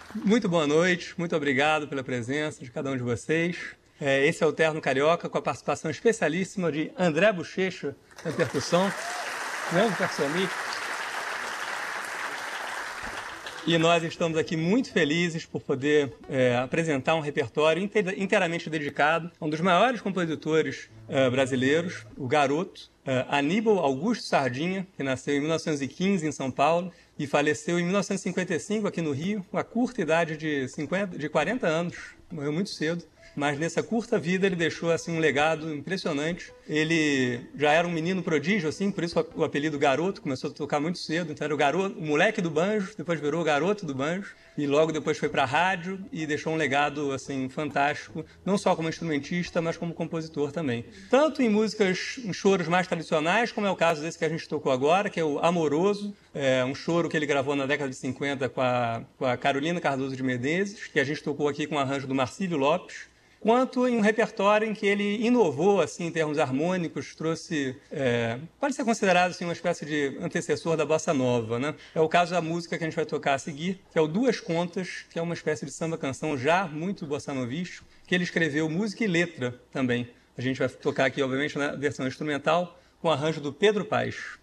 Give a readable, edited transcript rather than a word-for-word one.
Muito boa noite, muito obrigado pela presença de cada um de vocês. Esse é o Terno Carioca, com a participação especialíssima de André Bochecha na percussão, grande percussionista. E nós estamos aqui muito felizes por poder apresentar um repertório inteiramente dedicado a um dos maiores compositores brasileiros, o garoto, Aníbal Augusto Sardinha, que nasceu em 1915 em São Paulo e faleceu em 1955 aqui no Rio, com a curta idade de 40 anos, morreu muito cedo. Mas nessa curta vida ele deixou assim, um legado impressionante. Ele já era um menino prodígio, assim, por isso o apelido Garoto, começou a tocar muito cedo. Então era o moleque do banjo, depois virou o garoto do banjo. E logo depois foi para a rádio e deixou um legado assim, fantástico, não só como instrumentista, mas como compositor também. Tanto em choros mais tradicionais, como é o caso desse que a gente tocou agora, que é o Amoroso, um choro que ele gravou na década de 50 com a Carolina Cardoso de Medeiros, que a gente tocou aqui com o arranjo do Marcílio Lopes, quanto em um repertório em que ele inovou assim, em termos harmônicos, trouxe... pode ser considerado assim, uma espécie de antecessor da bossa nova, né? É o caso da música que a gente vai tocar a seguir, que é o Duas Contas, que é uma espécie de samba-canção já muito bossanovístico, que ele escreveu música e letra também. A gente vai tocar aqui, obviamente, na versão instrumental, com o arranjo do Pedro Paes.